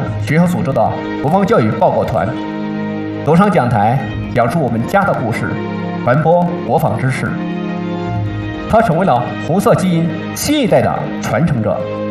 学校组织的国防教育报告团，走上讲台，讲述我们家的故事，传播国防知识。他成为了红色基因新一代的传承者。